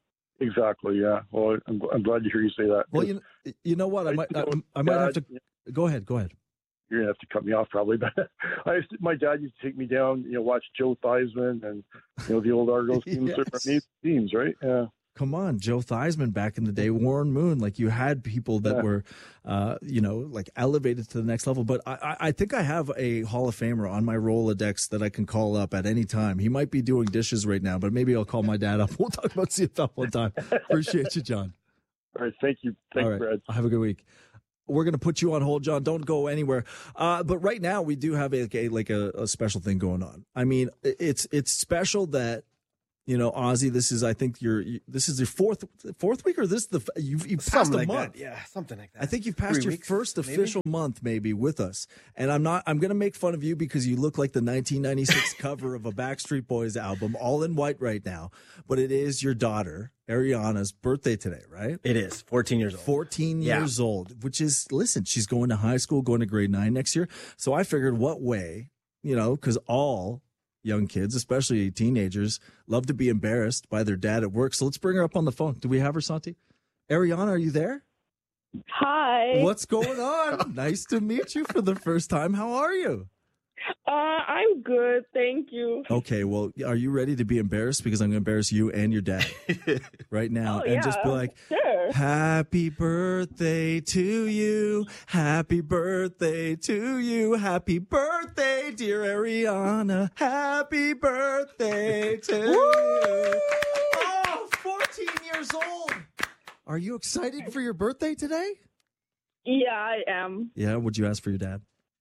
Exactly. Yeah. Well, I'm glad to hear you say that. Well, you know what? I might have to go ahead. You're gonna have to cut me off probably, but my dad used to take me down, watch Joe Theismann and the old Argos teams. Yes. They're amazing teams, right? Yeah. Come on, Joe Theismann back in the day, Warren Moon, like you had people that were, like elevated to the next level. But I think I have a Hall of Famer on my Rolodex that I can call up at any time. He might be doing dishes right now, but maybe I'll call my dad up. We'll talk about CFL one time. Appreciate you, John. All right. Thank you. Thanks, Brad. Have a good week. We're going to put you on hold, John. Don't go anywhere. But right now we do have a special thing going on. I mean, it's special that, Ozzy, this is your fourth week, or you've passed a month. Yeah, something like that. I think you've passed your first official month maybe with us. And I'm going to make fun of you because you look like the 1996 cover of a Backstreet Boys album, all in white right now. But it is your daughter, Ariana's birthday today, right? It is 14 years old. 14 years old, which is, listen, she's going to high school, going to grade 9 next year. So I figured what way, because all young kids, especially teenagers, love to be embarrassed by their dad at work. So let's bring her up on the phone. Do we have her, Santi? Ariana, are you there? Hi. What's going on? Nice to meet you for the first time. How are you? I'm good. Thank you. Okay, well, are you ready to be embarrassed? Because I'm going to embarrass you and your dad right now. And just be like, sure. Happy birthday to you. Happy birthday to you. Happy birthday, dear Ariana. Happy birthday to you. Oh, 14 years old. Are you excited for your birthday today? Yeah, I am. Yeah, what'd you ask for your dad?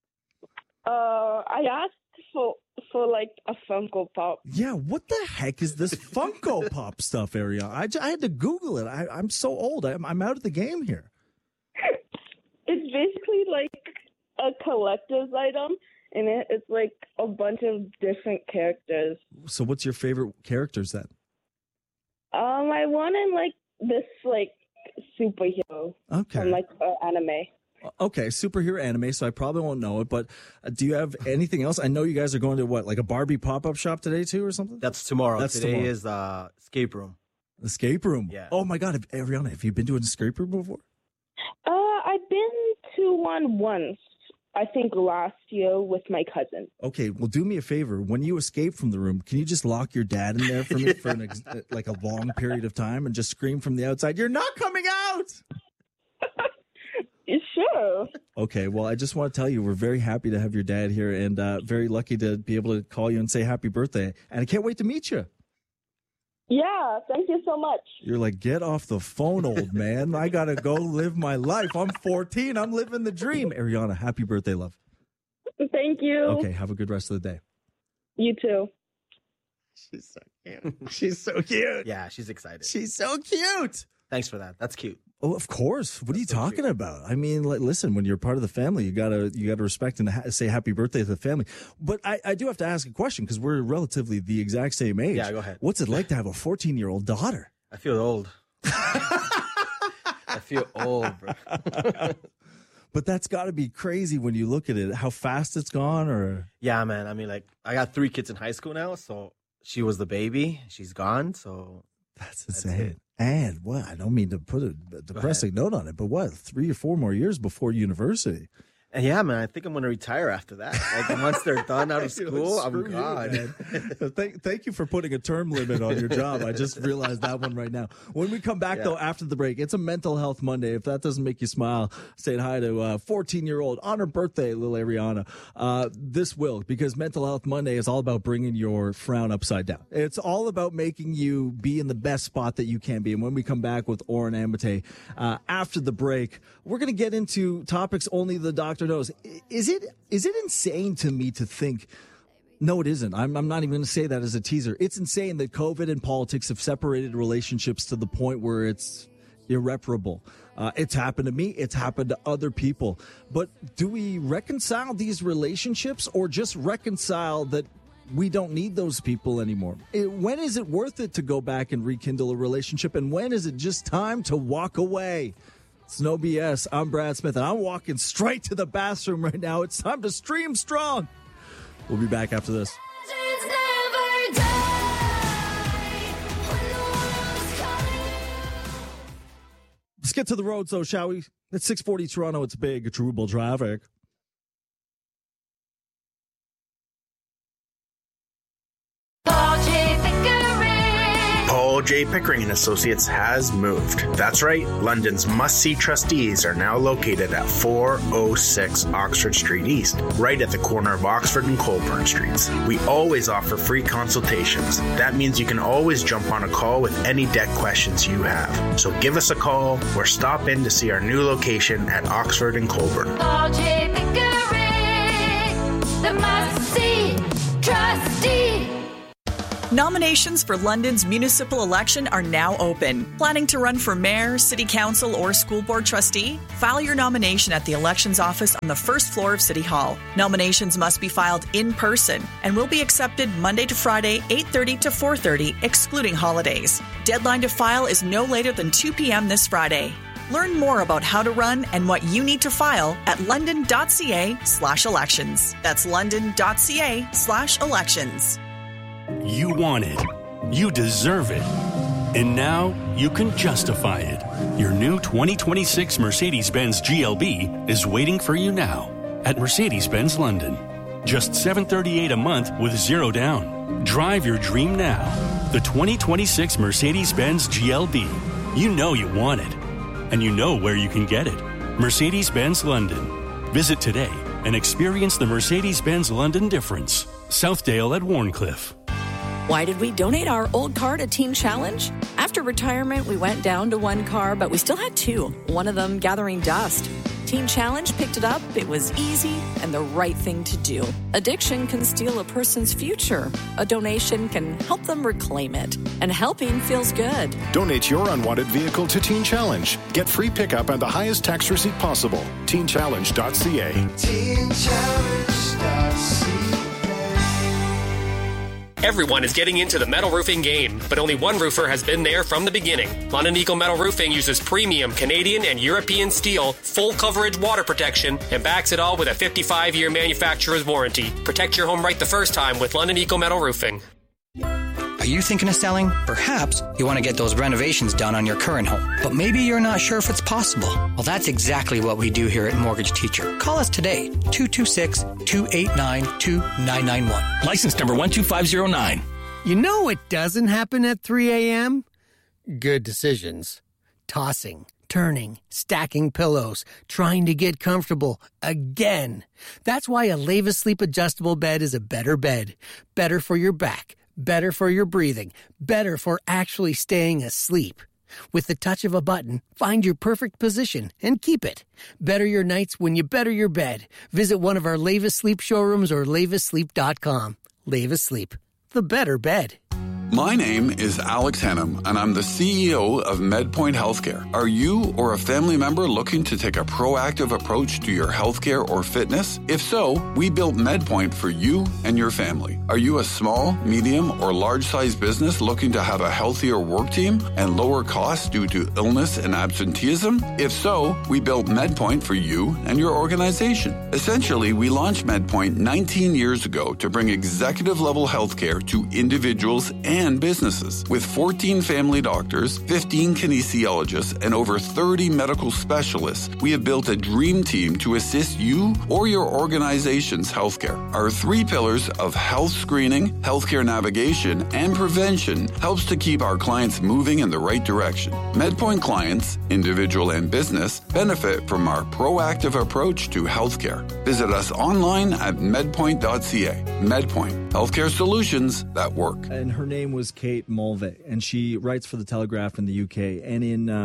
I asked for like a Funko Pop. Yeah, what the heck is this Funko Pop stuff, Ariana? I had to Google it. I'm so old. I'm out of the game here. It's basically like a collector's item, and it's like a bunch of different characters. So what's your favorite characters then? I wanted like this like superhero from like anime. Okay, superhero anime, so I probably won't know it, but do you have anything else? I know you guys are going to like a Barbie pop-up shop today too or something? That's tomorrow. Today tomorrow. is the escape room. Escape room? Yeah. Oh my God, Ariana, have you been to an escape room before? I've been to one once, I think last year with my cousin. Okay, well, do me a favor. When you escape from the room, can you just lock your dad in there for me for like a long period of time and just scream from the outside, "You're not coming out!" Sure. Okay, well, I just want to tell you we're very happy to have your dad here and very lucky to be able to call you and say happy birthday. And I can't wait to meet you. Yeah, thank you so much. You're like, get off the phone, old man. I got to go live my life. I'm 14. I'm living the dream. Ariana, happy birthday, love. Thank you. Okay, have a good rest of the day. You too. She's so cute. She's so cute. Yeah, she's excited. She's so cute. Thanks for that. That's cute. Oh, of course. What are you talking about? I mean, listen, when you're part of the family, you gotta respect and say happy birthday to the family. But I do have to ask a question because we're relatively the exact same age. Yeah, go ahead. What's it like to have a 14-year-old daughter? I feel old. I feel old, bro. But that's got to be crazy when you look at it, how fast it's gone. Or yeah, man. I mean, like I got 3 kids in high school now, so she was the baby. She's gone, so that's insane. And what? I don't mean to put a depressing note on it, but what? 3 or 4 more years before university. And yeah, man, I think I'm going to retire after that. Like once they're done out of school, I'm gone. Thank you for putting a term limit on your job. I just realized that one right now. When we come back, though, after the break, it's a Mental Health Monday. If that doesn't make you smile, saying hi to 14-year-old on her birthday, little Ariana. This will, because Mental Health Monday is all about bringing your frown upside down. It's all about making you be in the best spot that you can be. And when we come back with Oren Amate after the break, we're going to get into topics only the doctor knows. Is it insane to me to think? No, it isn't. I'm not even going to say that as a teaser. It's insane that COVID and politics have separated relationships to the point where it's irreparable. It's happened to me. It's happened to other people. But do we reconcile these relationships or just reconcile that we don't need those people anymore? When is it worth it to go back and rekindle a relationship? And when is it just time to walk away? It's no BS. I'm Brad Smith, and I'm walking straight to the bathroom right now. It's time to stream strong. We'll be back after this. Let's get to the roads, though, shall we? It's 640 Toronto. It's big, trouble traffic. Paul J. Pickering & Associates has moved. That's right, London's must-see trustees are now located at 406 Oxford Street East, right at the corner of Oxford and Colburn Streets. We always offer free consultations. That means you can always jump on a call with any debt questions you have. So give us a call or stop in to see our new location at Oxford and Colburn. Paul J. Pickering, the must-see trustee. Nominations for London's municipal election are now open. Planning to run for mayor, city council, or school board trustee? File your nomination at the elections office on the first floor of City Hall. Nominations must be filed in person and will be accepted Monday to Friday, 8:30 to 4:30, excluding holidays. Deadline to file is no later than 2 p.m. this Friday. Learn more about how to run and what you need to file at london.ca/elections. That's london.ca/elections. You want it. You deserve it. And now you can justify it. Your new 2026 Mercedes-Benz GLB is waiting for you now at Mercedes-Benz London. Just $738 a month with zero down. Drive your dream now. The 2026 Mercedes-Benz GLB. You know you want it. And you know where you can get it. Mercedes-Benz London. Visit today and experience the Mercedes-Benz London difference. Southdale at Warncliffe. Why did we donate our old car to Teen Challenge? After retirement, we went down to one car, but we still had two, one of them gathering dust. Teen Challenge picked it up, it was easy, and the right thing to do. Addiction can steal a person's future. A donation can help them reclaim it. And helping feels good. Donate your unwanted vehicle to Teen Challenge. Get free pickup and the highest tax receipt possible. TeenChallenge.ca. TeenChallenge.ca. Everyone is getting into the metal roofing game, but only one roofer has been there from the beginning. London Eagle Metal Roofing uses premium Canadian and European steel, full coverage water protection, and backs it all with a 55-year manufacturer's warranty. Protect your home right the first time with London Eagle Metal Roofing. Are you thinking of selling? Perhaps you want to get those renovations done on your current home, but maybe you're not sure if it's possible. Well, that's exactly what we do here at Mortgage Teacher. Call us today, 226-289-2991. License number 12509. You know what doesn't happen at 3 a.m.? Good decisions. Tossing, turning, stacking pillows, trying to get comfortable again. That's why a Leva Sleep adjustable bed is a better bed. Better for your back. Better for your breathing, better for actually staying asleep. With the touch of a button, find your perfect position and keep it. Better your nights when you better your bed. Visit one of our Leva Sleep showrooms or levasleep.com. Leva Sleep, the better bed. My name is Alex Hennum, and I'm the CEO of MedPoint Healthcare. Are you or a family member looking to take a proactive approach to your healthcare or fitness? If so, we built MedPoint for you and your family. Are you a small, medium, or large-sized business looking to have a healthier work team and lower costs due to illness and absenteeism? If so, we built MedPoint for you and your organization. Essentially, we launched MedPoint 19 years ago to bring executive-level healthcare to individuals and businesses. With 14 family doctors, 15 kinesiologists, and over 30 medical specialists, we have built a dream team to assist you or your organization's healthcare. Our 3 pillars of health screening, healthcare navigation, and prevention helps to keep our clients moving in the right direction. MedPoint clients, individual and business, benefit from our proactive approach to healthcare. Visit us online at medpoint.ca. MedPoint, healthcare solutions that work. And her name was Kate Mulvey, and she writes for the Telegraph in the UK. And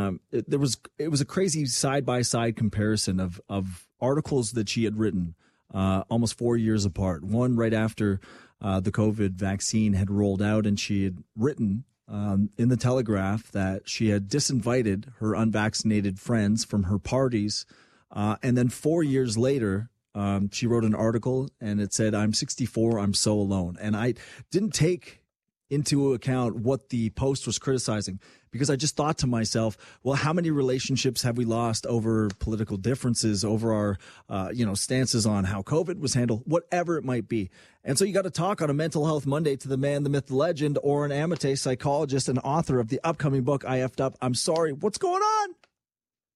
it was a crazy side-by-side comparison of articles that she had written almost 4 years apart. One right after the COVID vaccine had rolled out, and she had written in the Telegraph that she had disinvited her unvaccinated friends from her parties. And then 4 years later, she wrote an article, and it said, "I'm 64, I'm so alone." And I didn't take into account what the Post was criticizing, because I just thought to myself, well, how many relationships have we lost over political differences, over our stances on how COVID was handled, whatever it might be. And so you got to talk on a Mental Health Monday to the man, the myth, the legend, Oren Amate, psychologist and author of the upcoming book, I Effed Up, I'm Sorry. What's going on?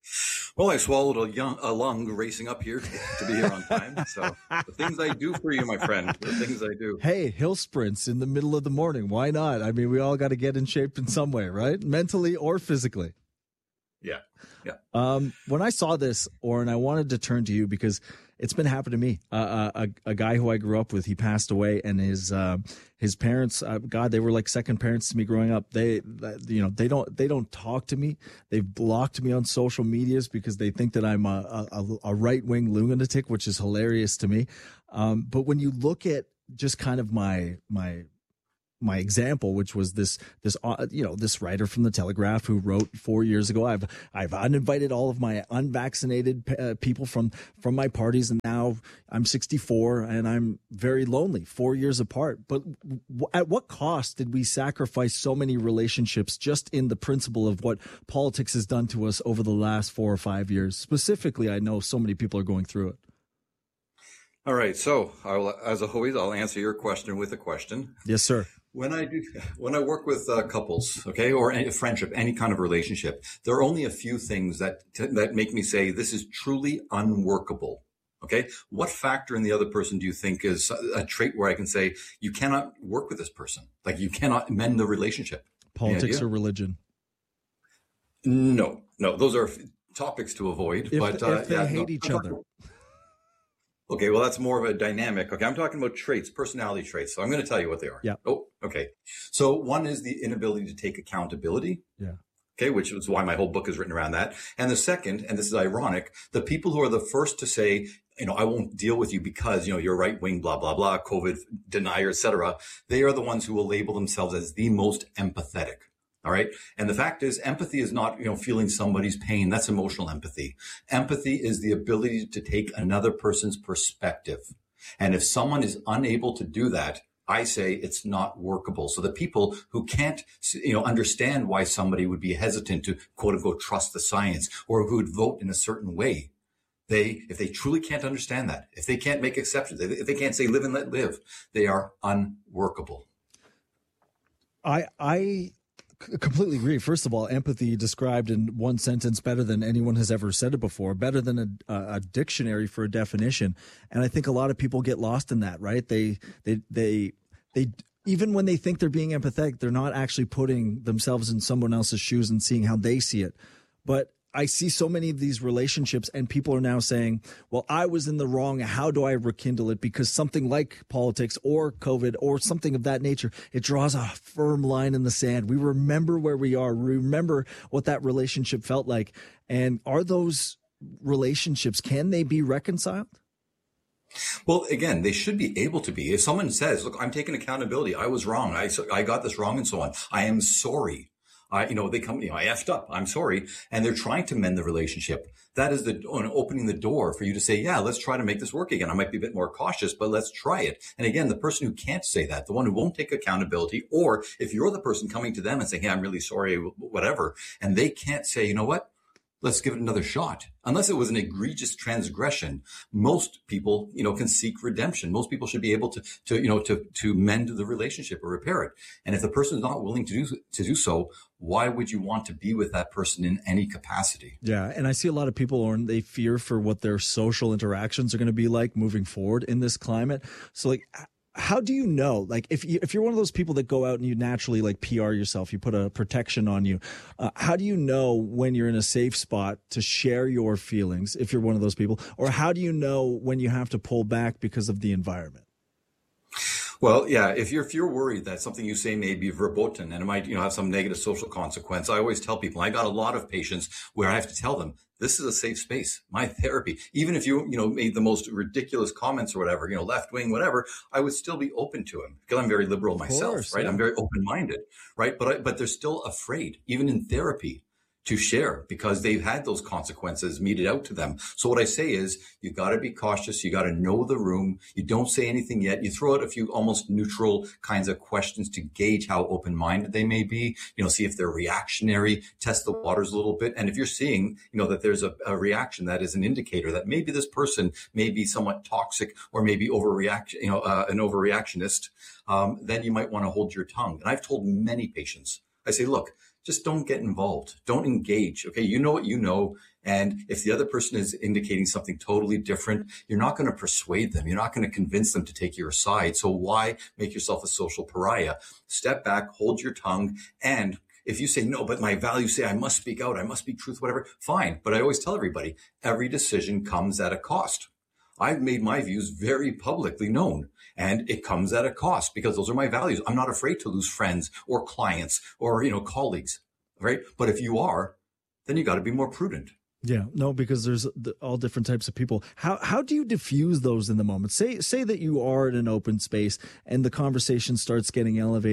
Well, I swallowed a lung racing up here to be here on time. So the things I do for you, my friend, the things I do. Hey, hill sprints in the middle of the morning. Why not? I mean, we all got to get in shape in some way, right? Mentally or physically. Yeah. When I saw this, Oren, I wanted to turn to you because it's been happening to me. A guy who I grew up with, he passed away, and his parents, God, they were like second parents to me growing up. They don't talk to me. They've blocked me on social medias because they think that I'm a right wing lunatic, which is hilarious to me. But when you look at just kind of my example, which was this writer from the Telegraph who wrote 4 years ago, I've uninvited all of my unvaccinated people from my parties, and now I'm 64 and I'm very lonely, 4 years apart. But at what cost did we sacrifice so many relationships just in the principle of what politics has done to us over the last 4 or 5 years? Specifically, I know so many people are going through it. All right. So as always, I'll answer your question with a question. Yes, sir. When I work with couples, okay, or any friendship, any kind of relationship, there are only a few things that make me say this is truly unworkable. Okay, what factor in the other person do you think is a trait where I can say you cannot work with this person, like you cannot mend the relationship? Politics or religion? No, those are topics to avoid. If they hate each other. Okay, well, that's more of a dynamic. Okay, I'm talking about traits, personality traits. So I'm going to tell you what they are. Yeah. Oh, okay. So one is the inability to take accountability. Yeah. Okay, which is why my whole book is written around that. And the second, and this is ironic, the people who are the first to say, I won't deal with you because, you're right wing, blah, blah, blah, COVID denier, et cetera. They are the ones who will label themselves as the most empathetic. All right. And the fact is, empathy is not, feeling somebody's pain. That's emotional empathy. Empathy is the ability to take another person's perspective. And if someone is unable to do that, I say it's not workable. So the people who can't, understand why somebody would be hesitant to quote unquote trust the science, or who would vote in a certain way, if they truly can't understand that, if they can't make exceptions, if they can't say live and let live, they are unworkable. I completely agree. First of all, empathy described in one sentence better than anyone has ever said it before, better than a dictionary for a definition. And I think a lot of people get lost in that, right? They even when they think they're being empathetic, they're not actually putting themselves in someone else's shoes and seeing how they see it. But I see so many of these relationships, and people are now saying, well, I was in the wrong. How do I rekindle it? Because something like politics or COVID or something of that nature, it draws a firm line in the sand. We remember where we are. We remember what that relationship felt like. And are those relationships, can they be reconciled? Well, again, they should be able to be. If someone says, look, I'm taking accountability. I was wrong. I got this wrong and so on. I am sorry. I effed up. I'm sorry. And they're trying to mend the relationship. That is opening the door for you to say, yeah, let's try to make this work again. I might be a bit more cautious, but let's try it. And again, the person who can't say that, the one who won't take accountability, or if you're the person coming to them and saying, hey, I'm really sorry, whatever, and they can't say, you know what? Let's give it another shot. Unless it was an egregious transgression, most people, can seek redemption. Most people should be able to mend the relationship or repair it. And if the person is not willing to do so, why would you want to be with that person in any capacity? Yeah. And I see a lot of people, Oren, they fear for what their social interactions are going to be like moving forward in this climate. So how do you know, if you're one of those people that go out and you naturally PR yourself, you put a protection on you, how do you know when you're in a safe spot to share your feelings if you're one of those people? Or how do you know when you have to pull back because of the environment? Well, yeah, if you're worried that something you say may be verboten and it might, have some negative social consequence, I always tell people, I got a lot of patients where I have to tell them, this is a safe space. My therapy, even if you made the most ridiculous comments or whatever, left wing, whatever, I would still be open to him because I'm very liberal myself, right? Yeah. I'm very open minded, right? But they're still afraid, even in therapy, to share because they've had those consequences meted out to them. So what I say is you got to be cautious. You got to know the room. You don't say anything yet. You throw out a few almost neutral kinds of questions to gauge how open-minded they may be, see if they're reactionary, test the waters a little bit. And if you're seeing, that there's a reaction that is an indicator that maybe this person may be somewhat toxic or maybe an overreactionist, then you might want to hold your tongue. And I've told many patients, I say, look, just don't get involved. Don't engage. Okay. You know what you know. And if the other person is indicating something totally different, you're not going to persuade them. You're not going to convince them to take your side. So why make yourself a social pariah? Step back, hold your tongue. And if you say, no, but my values say I must speak out, I must speak truth, whatever, fine. But I always tell everybody, every decision comes at a cost. I've made my views very publicly known, and it comes at a cost because those are my values. I'm not afraid to lose friends or clients or, colleagues, right? But if you are, then you got to be more prudent. Yeah, no, because there's all different types of people. How do you diffuse those in the moment? Say that you are in an open space and the conversation starts getting elevated.